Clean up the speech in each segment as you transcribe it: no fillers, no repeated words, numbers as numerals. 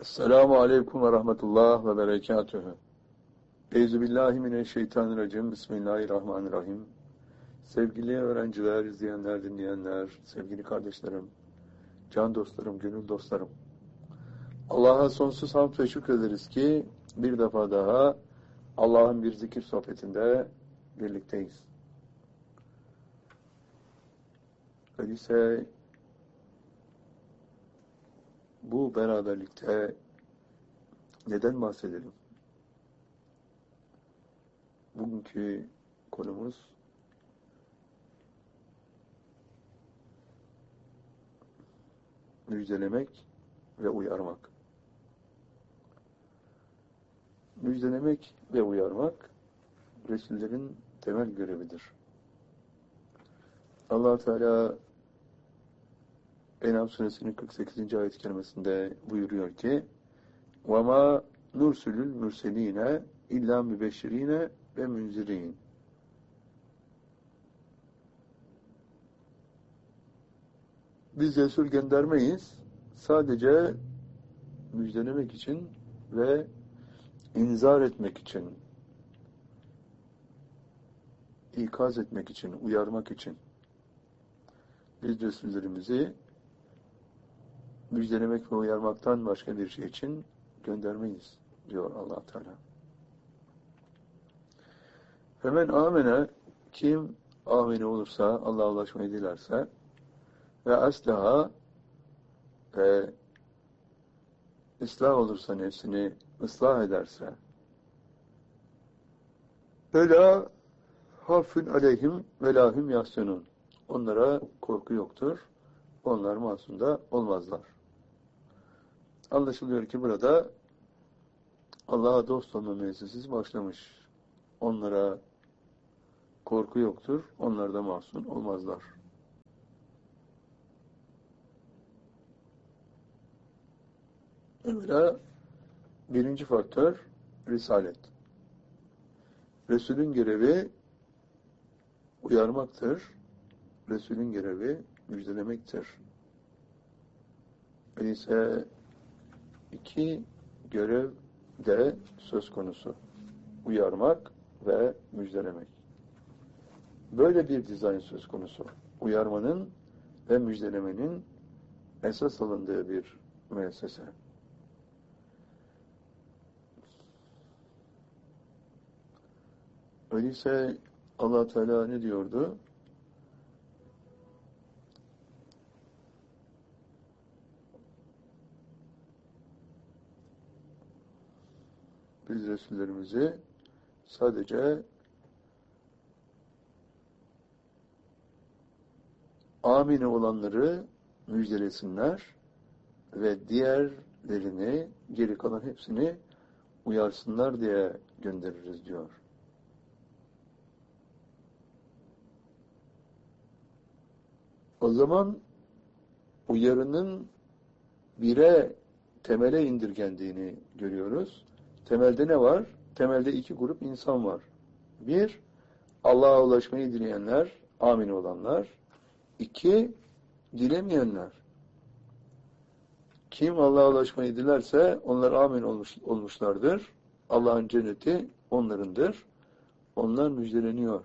Esselamu Aleyküm ve Rahmetullah ve Berekatühü. Euzubillahimineşşeytanirracim. Bismillahirrahmanirrahim. Sevgili öğrenciler, izleyenler, dinleyenler, sevgili kardeşlerim, can dostlarım, gönül dostlarım. Allah'a sonsuz hamd ve şükrederiz ki bir defa daha Allah'ın bir zikir sohbetinde birlikteyiz. Öyleyse bu beraberlikte neden bahsedelim? Bugünkü konumuz müjdelemek ve uyarmak. Müjdelemek ve uyarmak Resullerin temel görevidir. Allah Teala En'am suresinin 48. ayet-i kerimesinde buyuruyor ki: وَمَا نُرْسُلُ الْمُرْسَلِينَ اِلَّا مُبَشِّر۪ينَ ve münzirin. Biz Resul göndermeyiz, sadece müjdelemek için ve inzar etmek için, ikaz etmek için, uyarmak için. Biz Resullerimizi müjdelemek ve uyarmaktan başka bir şey için göndermeyiz, diyor Allah Teala. Hemen amene, kim amene olursa, Allah'a ulaşmayı dilerse ve aslaha ve ıslah olursa, nefsini ıslah ederse, فَلَا hafün aleyhim ve lahum yahsunun. Onlara korku yoktur. Onlar masum da olmazlar. Anlaşılıyor ki burada Allah'a dost olma mevzusu başlamış. Onlara korku yoktur. Onlar da masum olmazlar. Evvela birinci faktör risalet. Resulün görevi uyarmaktır. Resulün görevi müjdelemektir. Öyleyse iki görev de söz konusu. Uyarmak ve müjdelemek. Böyle bir dizayn söz konusu. Uyarmanın ve müjdelemenin esas alındığı bir müessese. Öyleyse Allah Teala ne diyordu? Biz Resullerimizi sadece amine olanları müjdelesinler ve diğerlerini, geri kalan hepsini uyarsınlar diye göndeririz diyor. O zaman uyarının temele indirgendiğini görüyoruz. Temelde ne var? Temelde iki grup insan var. Bir, Allah'a ulaşmayı dileyenler, amin olanlar. İki, dilemeyenler. Kim Allah'a ulaşmayı dilerse onlar amin olmuşlardır. Allah'ın cenneti onlarındır. Onlar müjdeleniyor.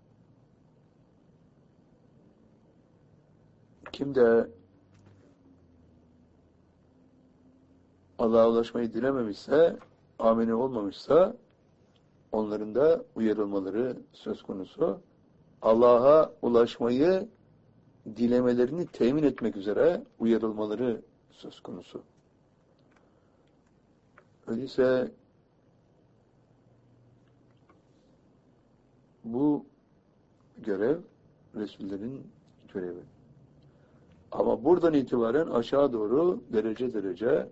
Kim de Allah'a ulaşmayı dilememişse, amine olmamışsa, onların da uyarılmaları söz konusu. Allah'a ulaşmayı dilemelerini temin etmek üzere uyarılmaları söz konusu. Öyleyse bu görev Resullerin görevi. Ama buradan itibaren aşağı doğru derece derece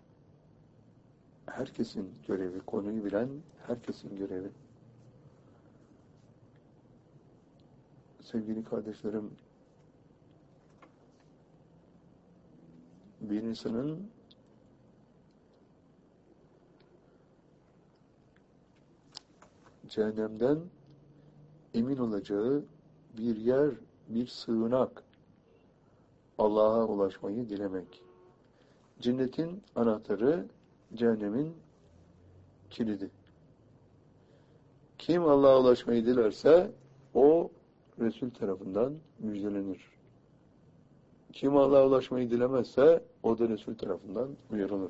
herkesin görevi, konuyu bilen herkesin görevi. Sevgili kardeşlerim, bir insanın cehennemden emin olacağı bir yer, bir sığınak, Allah'a ulaşmayı dilemek. Cennetin anahtarı, cehennemin kilidi. Kim Allah'a ulaşmayı dilerse o Resul tarafından müjdelenir. Kim Allah'a ulaşmayı dilemezse o da Resul tarafından uyarılır.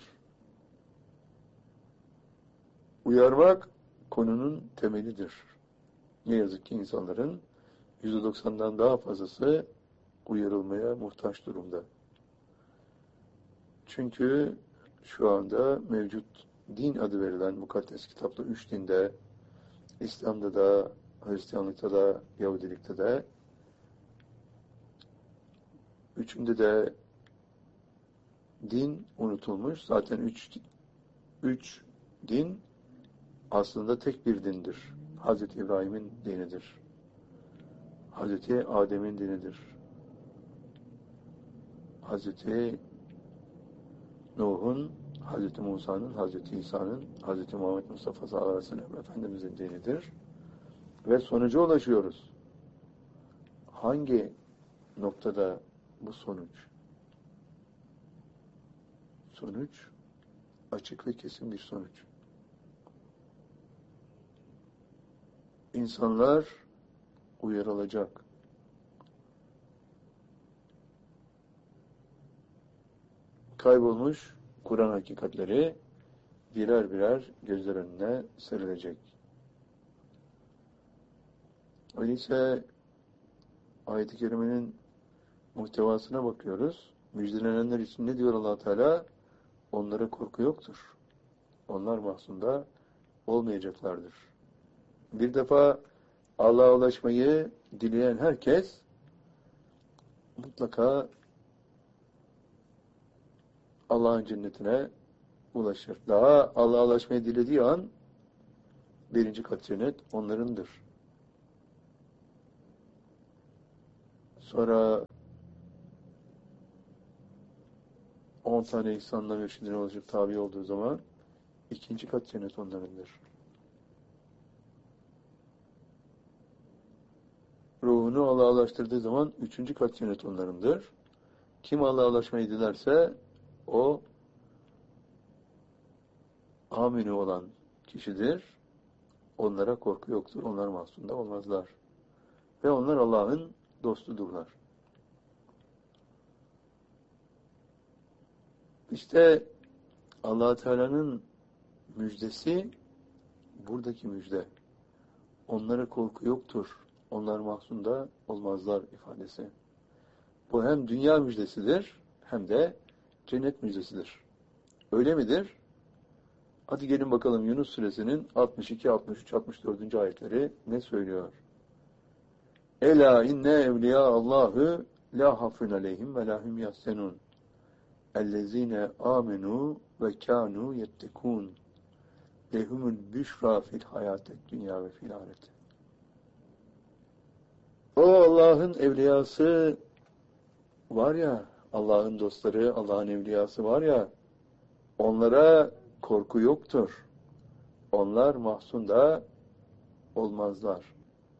Uyarmak konunun temelidir. Ne yazık ki insanların %90'dan daha fazlası uyarılmaya muhtaç durumda. Çünkü şu anda mevcut din adı verilen mukaddes kitapta 3 dinde, İslam'da da, Hristiyanlıkta da, Yahudilikte de, üçünde de din unutulmuş. Zaten üç din aslında tek bir dindir. Hazreti İbrahim'in dinidir. Hazreti Adem'in dinidir. Hazreti Nuh'un, Hazreti Musa'nın, Hazreti İsa'nın, Hazreti Muhammed Mustafa sallallahu aleyhi ve sellem Efendimizin dinidir. Ve sonuca ulaşıyoruz. Hangi noktada bu sonuç? Sonuç açık ve kesin bir sonuç. İnsanlar uyarılacak. Kaybolmuş Kur'an hakikatleri birer birer gözler önüne serilecek. Öyleyse ayet-i kerimenin muhtevasına bakıyoruz. Müjdelenenler için ne diyor Allah Teala? Onlara korku yoktur. Onlar mahzunda olmayacaklardır. Bir defa Allah'a ulaşmayı dileyen herkes mutlaka Allah'ın cennetine ulaşır. Daha Allah'a ulaşmayı dilediği an birinci kat cennet onlarındır. Sonra 10 tane ihsanla mürşidine ulaşıp tabi olduğu zaman ikinci kat cennet onlarındır. Ruhunu Allah'a ulaştırdığı zaman üçüncü kat cennet onlarındır. Kim Allah'a ulaşmayı dilerse o amini olan kişidir. Onlara korku yoktur. Onlar mahzunda olmazlar. Ve onlar Allah'ın dostudurlar. İşte Allah Teala'nın müjdesi buradaki müjde. Onlara korku yoktur. Onlar mahzunda olmazlar ifadesi. Bu hem dünya müjdesidir hem de cennet müjdesidir. Öyle midir? Hadi gelin bakalım Yunus suresinin 62, 63, 64. ayetleri ne söylüyor? Ela inne evliya Allahu la hafun aleyhim ve lahum yahsenun. Ellezine amenu ve kanu yettekun. Lehumul büşra fil hayatet dünya ve fil ahiret. O Allah'ın evliyası var ya, Allah'ın dostları, Allah'ın evliyası var ya, onlara korku yoktur. Onlar mahzunda olmazlar.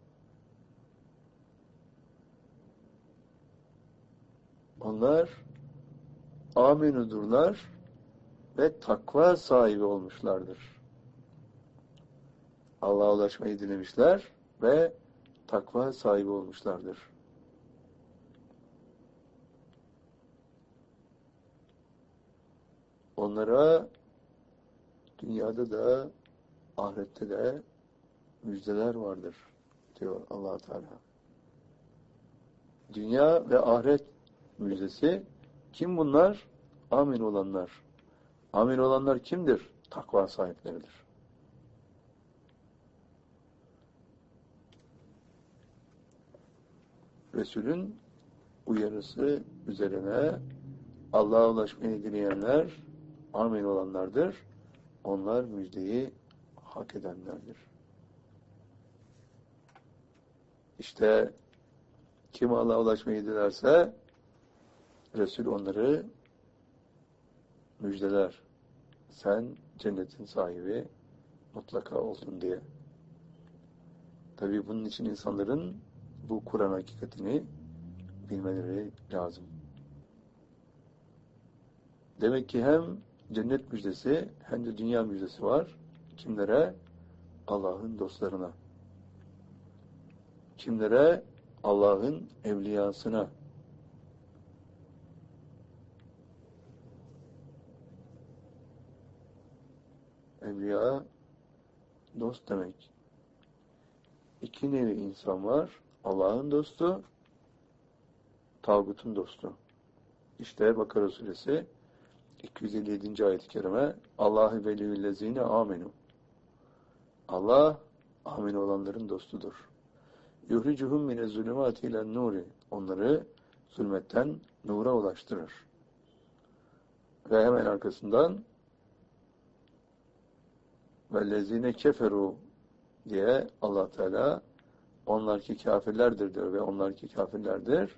Onlar aminudurlar ve takva sahibi olmuşlardır. Allah'a ulaşmayı dilemişler ve takva sahibi olmuşlardır. Onlara dünyada da ahirette de müjdeler vardır diyor Allah Teala. Dünya ve ahiret müjdesi kim bunlar? Amin olanlar. Amin olanlar kimdir? Takva sahipleridir. Resul'ün uyarısı üzerine Allah'a ulaşmayı dileyenler amin olanlardır. Onlar müjdeyi hak edenlerdir. İşte kim Allah'a ulaşmayı dilerse Resul onları müjdeler. Sen cennetin sahibi mutlaka oldun diye. Tabii bunun için insanların bu Kur'an hakikatini bilmeleri lazım. Demek ki hem cennet müjdesi hem de dünya müjdesi var. Kimlere? Allah'ın dostlarına. Kimlere? Allah'ın evliyasına. Evliya, dost demek. İki nevi insan var. Allah'ın dostu, tağutun dostu. İşte Bakara suresi 257. ayet-i kerime Allahu veliyyüllezine amenu. Allah amin olanların dostudur. Yuhricuhum mine zulümati ilen nuri. Onları zulmetten nura ulaştırır. Ve hemen arkasından vellezine keferu diye Allah Teala onlar ki kafirlerdir diyor ve onlar ki kafirlerdir.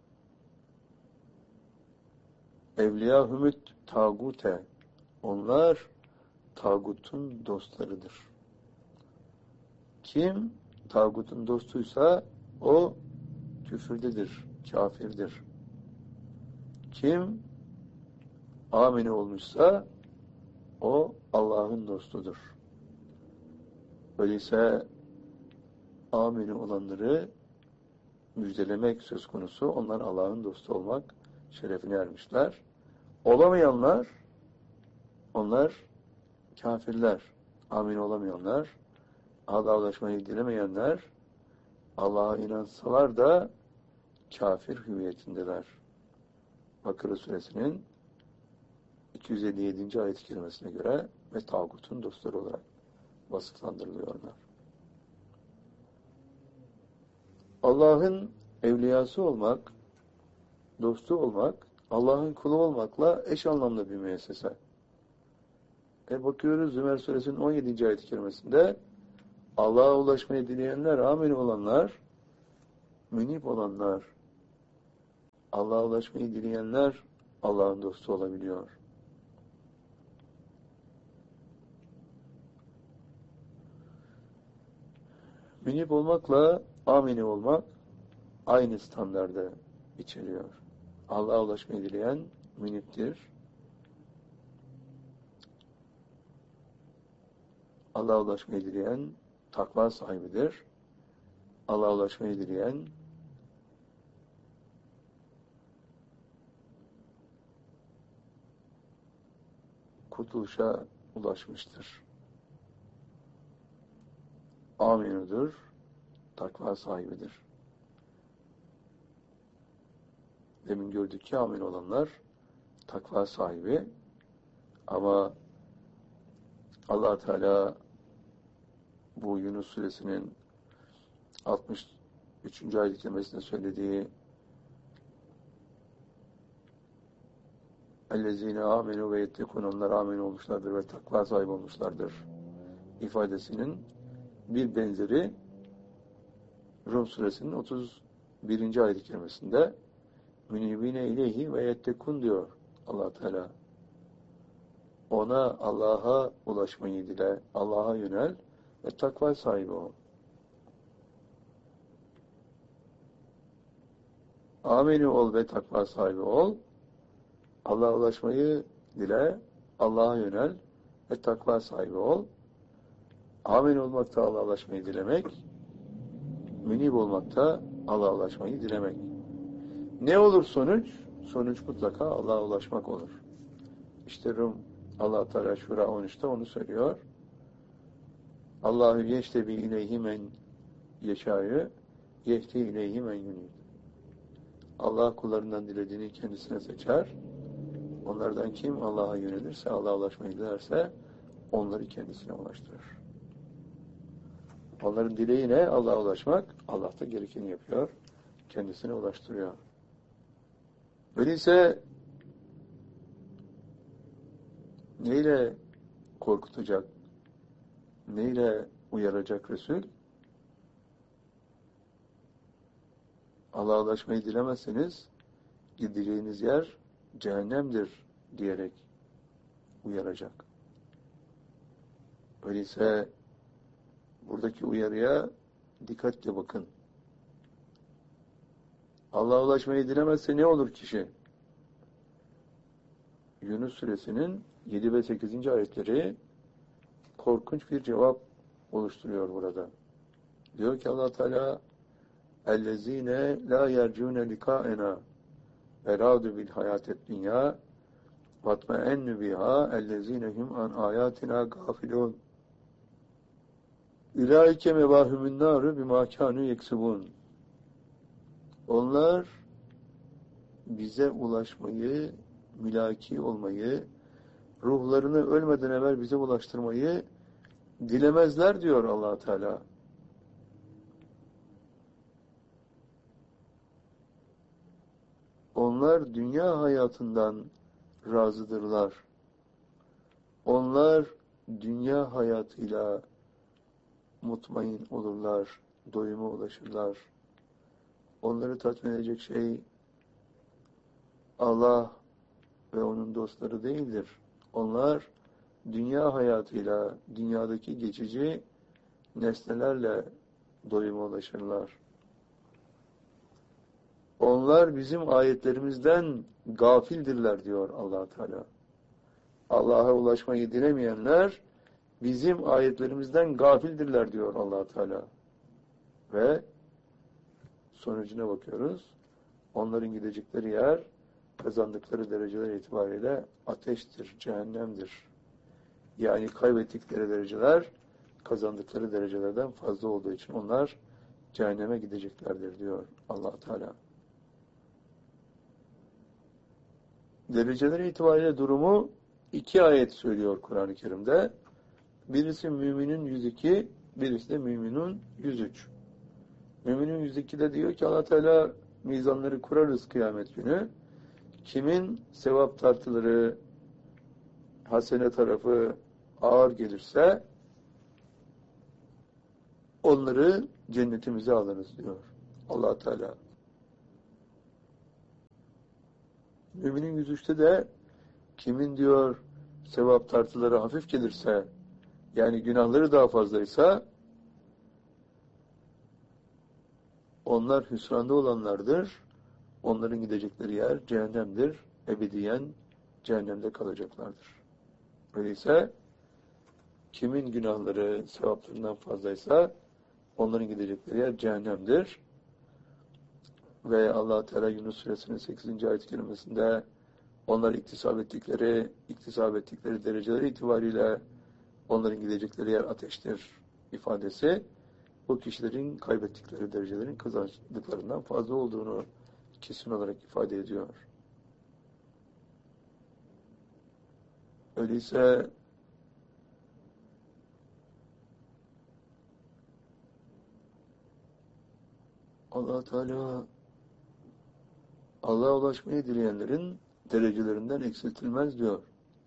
Evliyahumut tagute. Onlar tağutun dostlarıdır. Kim tağutun dostuysa o küfürdedir, kafirdir. Kim amine olmuşsa o Allah'ın dostudur. Öyleyse amine olanları müjdelemek söz konusu. Onlar Allah'ın dostu olmak şerefine ermişler. Olamayanlar, onlar kafirler. Amin olamayanlar, Allah'a ulaşmayı dilemeyenler, Allah'a inansalar da kafir hüviyetindeler. Bakara suresinin 257. ayet-i kerimesine göre ve tağutun dostları olarak vasıflandırılıyorlar. Allah'ın evliyası olmak, dostu olmak, Allah'ın kulu olmakla eş anlamlı bir müessese. Bakıyoruz Zümer suresinin 17. ayet-i kerimesinde Allah'a ulaşmayı dileyenler, amin olanlar, münip olanlar, Allah'a ulaşmayı dileyenler Allah'ın dostu olabiliyor. Münip olmakla amini olmak aynı standarda içeriyor. Allah'a ulaşmayı dileyen müniptir. Allah'a ulaşmayı dileyen takva sahibidir. Allah'a ulaşmayı dileyen kurtuluşa ulaşmıştır. Aminudur, takva sahibidir. Demin gördük ki amin olanlar takva sahibi ama Allah Teala bu Yunus suresinin 63. ayet-i kerimesinde söylediği اَلَّذ۪ينَ آمِنُوا ve yettekûn onlar amin olmuşlardır ve takva sahibi olmuşlardır ifadesinin bir benzeri Rum suresinin 31. ayet-i kerimesinde münibine ileyhi ve yettekûn diyor Allah Teala. Ona Allah'a ulaşmayı dile, Allah'a yönel ve takva sahibi ol. Amini ol ve takva sahibi ol. Allah'a ulaşmayı dile, Allah'a yönel ve takva sahibi ol. Amin olmakta Allah'a ulaşmayı dilemek, münib olmakta Allah'a ulaşmayı dilemek. Ne olur sonuç? Sonuç mutlaka Allah'a ulaşmak olur. İşte Rum Allah Teala Şura 13'te onu söylüyor. Allahu yeştebi ileyhi men yeşâ'yı yehdi ileyhi men yunib. Allah kullarından dilediğini kendisine seçer. Onlardan kim Allah'a yönelirse, Allah'a ulaşmayı dilerse onları kendisine ulaştırır. Onların dileği ne? Allah'a ulaşmak. Allah da gerekeni yapıyor. Kendisine ulaştırıyor. Öyleyse neyle korkutacak, neyle uyaracak Resul? Allah'a ulaşmayı dilemezseniz gideceğiniz yer cehennemdir diyerek uyaracak. Öyleyse buradaki uyarıya dikkatle bakın. Allah'a ulaşmayı dilemezse ne olur kişi? Yunus suresinin 7 ve 8. ayetleri korkunç bir cevap oluşturuyor burada. Diyor ki Allah Teala اَلَّذ۪ينَ لَا يَرْجُونَ لِقَاءَنَا وَرَادُ بِالْحَيَاةِ الدُّنْيَا وَاطْمَأَنُّ بِهَا اَلَّذ۪ينَ هُمْ عَنْ آيَاتِنَا غَافِلُونَ اُلَٰئِكَ مَوَاهُمُ النَّارُ بِمَا كَانُوا يَكْسِبُونَ Onlar bize ulaşmayı, mülaki olmayı, ruhlarını ölmeden evvel bize ulaştırmayı dilemezler diyor Allah Teala. Onlar dünya hayatından razıdırlar. Onlar dünya hayatıyla mutmain olurlar, doyuma ulaşırlar. Onları tatmin edecek şey Allah ve onun dostları değildir. Onlar dünya hayatıyla, dünyadaki geçici nesnelerle doyuma ulaşırlar. Onlar bizim ayetlerimizden gafildirler diyor Allah Teala. Allah'a ulaşmayı dilemeyenler bizim ayetlerimizden gafildirler diyor Allah Teala. Ve sonucuna bakıyoruz. Onların gidecekleri yer kazandıkları dereceler itibariyle ateştir, cehennemdir. Yani kaybettikleri dereceler kazandıkları derecelerden fazla olduğu için onlar cehenneme gideceklerdir diyor Allah Teala. Dereceleri itibariyle durumu 2 ayet söylüyor Kur'an-ı Kerim'de. Birisi Müminun 102, birisi de Müminun 103. Müminun 102'de diyor ki Allah Teala mizanları kurarız kıyamet günü. Kimin sevap tartıları, hasene tarafı ağır gelirse onları cennetimize alırız diyor Allah Teala. Müminin 103'te de kimin diyor sevap tartıları hafif gelirse, yani günahları daha fazlaysa onlar hüsranda olanlardır. Onların gidecekleri yer cehennemdir. Ebediyen cehennemde kalacaklardır. Öyleyse kimin günahları sevaplarından fazlaysa onların gidecekleri yer cehennemdir. Ve Allah Teala Yunus suresinin 8. ayet-i kerimesinde onlar iktisap ettikleri dereceleri itibariyle onların gidecekleri yer ateştir ifadesi bu kişilerin kaybettikleri derecelerin kazandıklarından fazla olduğunu kesin olarak ifade ediyor. Öyleyse Allah Teala Allah'a ulaşmayı dileyenlerin derecelerinden eksiltilmez diyor.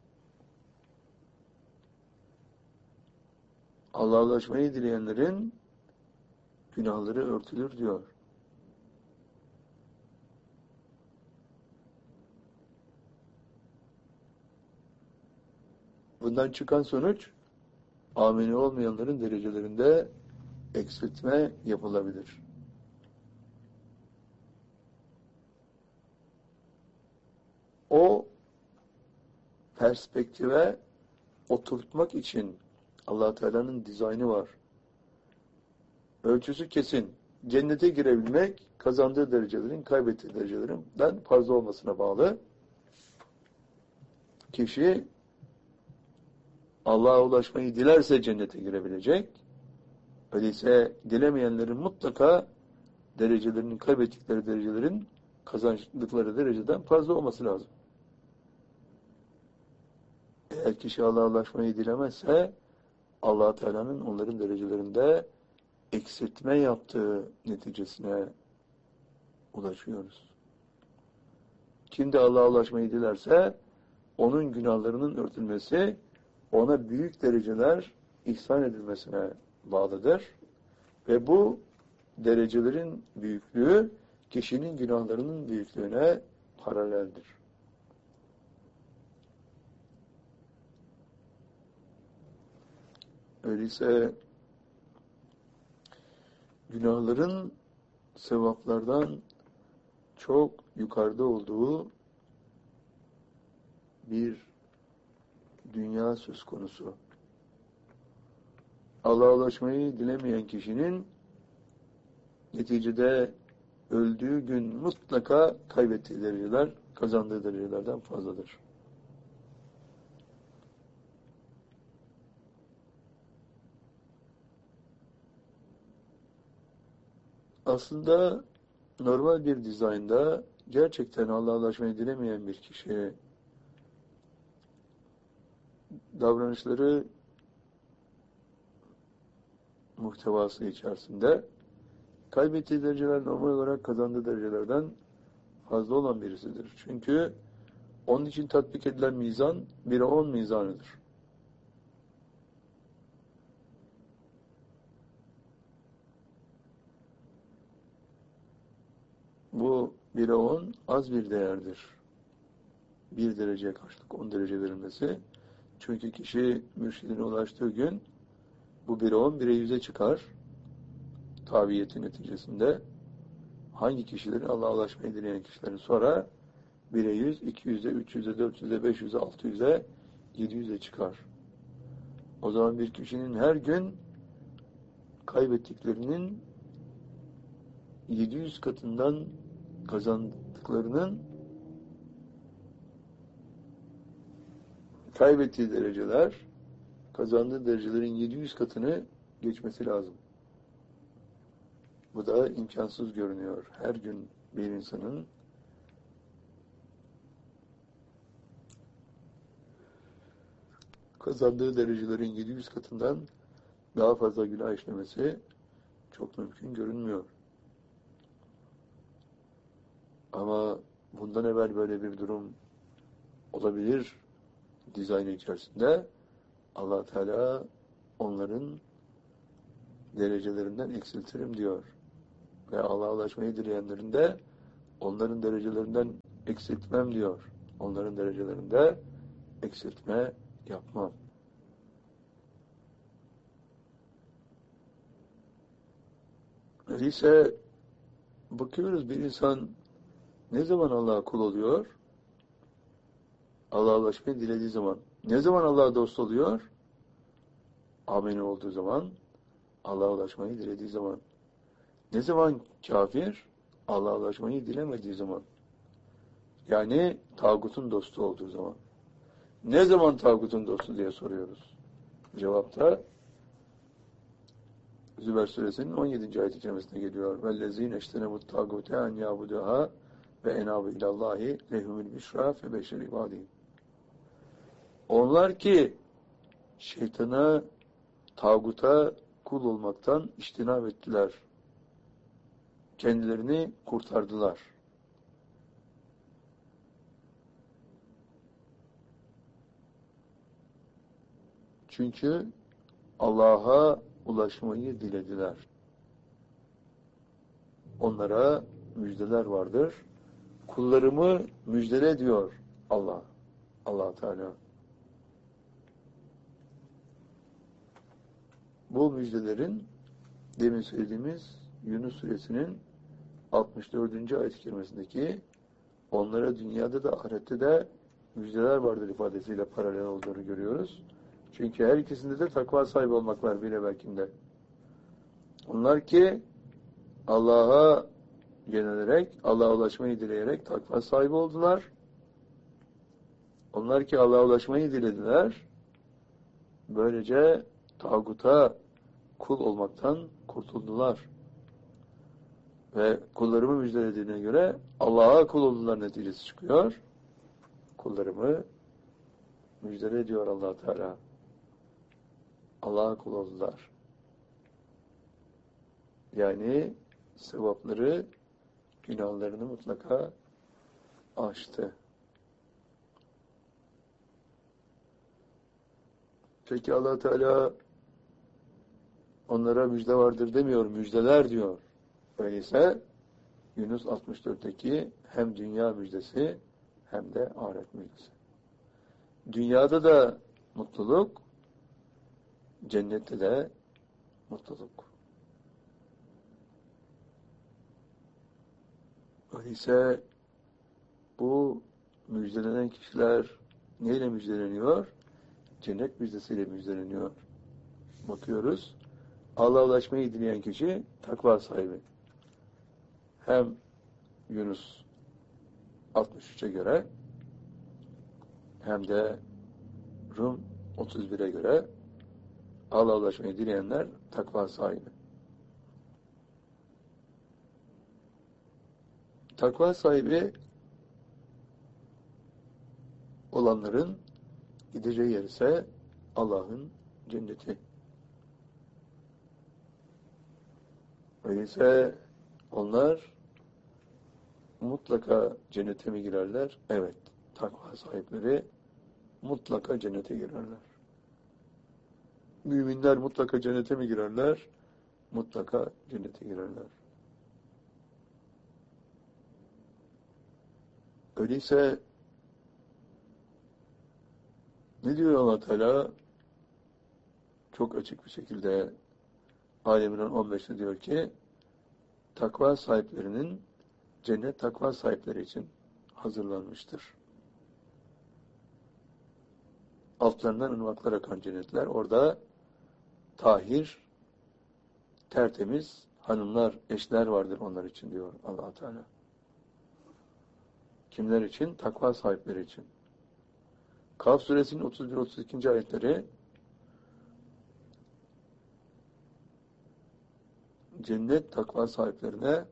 Allah'a ulaşmayı dileyenlerin günahları örtülür diyor. Bundan çıkan sonuç, amini olmayanların derecelerinde eksiltme yapılabilir. O perspektive oturtmak için Allah Teala'nın dizaynı var. Ölçüsü kesin. Cennete girebilmek, kazandığı derecelerin, kaybettiği derecelerinden fazla olmasına bağlı. Kişi Allah'a ulaşmayı dilerse cennete girebilecek. Öyleyse dilemeyenlerin mutlaka derecelerinin, kaybettikleri derecelerin kazandıkları dereceden fazla olması lazım. Eğer kişi Allah'a ulaşmayı dilemezse Allah Teala'nın onların derecelerinde eksiltme yaptığı neticesine ulaşıyoruz. Kim de Allah'a ulaşmayı dilerse onun günahlarının örtülmesi ona büyük dereceler ihsan edilmesine bağlıdır. Ve bu derecelerin büyüklüğü kişinin günahlarının büyüklüğüne paraleldir. Öyleyse günahların sevaplardan çok yukarıda olduğu bir dünya söz konusu. Allah'a ulaşmayı dilemeyen kişinin neticede öldüğü gün mutlaka kaybettiği dereceler, kazandığı derecelerden fazladır. Aslında normal bir dizaynda gerçekten Allah'a ulaşmayı dilemeyen bir kişi davranışları muhtevası içerisinde kaybettiği dereceler normal olarak kazandığı derecelerden fazla olan birisidir. Çünkü onun için tatbik edilen mizan 1'e 10 mizanıdır. Bu 1'e 10 az bir değerdir. 1 dereceye karşılık 10 derece verilmesi. Çünkü kişi mürşidine ulaştığı gün bu 1'e 10, 1'e 100'e çıkar. Tabiyeti neticesinde hangi kişilerin Allah'a ulaşmayı dileyen kişilerin sonra 1'e 100, 200'e, 300'e, 400'e, 500'e, 600'e, 700'e çıkar. O zaman bir kişinin her gün kaybettiklerinin 700 katından kazandıklarının kaybettiği dereceler, kazandığı derecelerin 700 katını geçmesi lazım. Bu da imkansız görünüyor. Her gün bir insanın kazandığı derecelerin 700 katından daha fazla günah işlemesi çok mümkün görünmüyor. Ama bundan evvel böyle bir durum olabilir dizaynı içerisinde. Allah Teala onların derecelerinden eksiltirim diyor. Ve Allah'a ulaşmayı dileyenlerin de onların derecelerinden eksiltmem diyor. Onların derecelerinde eksiltme yapmam. Öyleyse bakıyoruz bir insan ne zaman Allah'a kul oluyor? Allah'a ulaşmayı dilediği zaman. Ne zaman Allah'a dost oluyor? Ameni olduğu zaman. Allah'a ulaşmayı dilediği zaman. Ne zaman kafir? Allah'a ulaşmayı dilemediği zaman. Yani tağutun dostu olduğu zaman. Ne zaman tağutun dostu diye soruyoruz. Cevapta Zümer suresinin 17. ayet-i kerimesine geliyor. وَالَّذ۪ينَ اَشْتَنَبُ التَّاغُوتَ اَنْ يَعْبُدُهَا وَاَنَابُ اِلَى اللّٰهِ لَهُمُ الْبِشْرَى فَبَشِّرْ عِبَادِهِ. Onlar ki şeytana, tağuta kul olmaktan iştinab ettiler. Kendilerini kurtardılar. Çünkü Allah'a ulaşmayı dilediler. Onlara müjdeler vardır. Kullarımı müjdele diyor Allah Teala. Bu müjdelerin demin söylediğimiz Yunus suresinin 64. ayet-i kerimesindeki onlara dünyada da ahirette de müjdeler vardır ifadesiyle paralel olduğunu görüyoruz. Çünkü her ikisinde de takva sahibi olmak var bir evvelkinde. Onlar ki Allah'a yönelerek, Allah'a ulaşmayı dileyerek takva sahibi oldular. Onlar ki Allah'a ulaşmayı dilediler. Böylece tağuta kul olmaktan kurtuldular. Ve kullarımı müjdelediğine göre Allah'a kul oldular neticesi çıkıyor. Kullarımı müjdele ediyor Allah Teala. Allah'a kul oldular. Yani sevapları, günahlarını mutlaka aştı. Peki Allah Teala onlara müjde vardır demiyor, müjdeler diyor. Öyleyse Yunus 64'teki hem dünya müjdesi hem de ahiret müjdesi. Dünyada da mutluluk, cennette de mutluluk. Öyleyse bu müjdelenen kişiler neyle müjdeleniyor? Cennet müjdesiyle müjdeleniyor. Bakıyoruz. Allah'a ulaşmayı dileyen kişi takva sahibi. Hem Yunus 63'e göre hem de Rum 31'e göre Allah'a ulaşmayı dileyenler takva sahibi. Takva sahibi olanların gideceği yer ise Allah'ın cenneti. Öyleyse onlar mutlaka cennete mi girerler? Evet. Takva sahipleri mutlaka cennete girerler. Müminler mutlaka cennete mi girerler? Mutlaka cennete girerler. Öyleyse ne diyor Allah Teala? Çok açık bir şekilde Ali İmran 15'te diyor ki takva sahiplerinin cennet takva sahipleri için hazırlanmıştır. Altlarından ırmaklar akan cennetler. Orada tahir, tertemiz hanımlar, eşler vardır onlar için diyor Allah Teala. Kimler için? Takva sahipleri için. Kaf suresinin 31-32. ayetleri cennet takva sahiplerine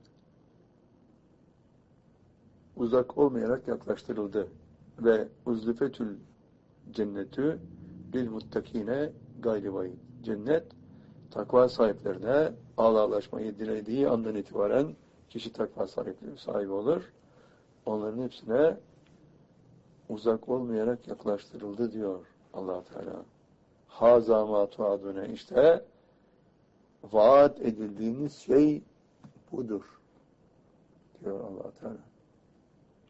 uzak olmayarak yaklaştırıldı ve uzlifetül cennetü bil muttakine gayri vaid. Cennet takva sahiplerine Allah'a ulaşmayı dilediği andan itibaren kişi takva sahibi olur. Onların hepsine uzak olmayarak yaklaştırıldı diyor Allah Teala. Haza ma tuadune, işte vaat edildiğiniz şey budur diyor Allah Teala.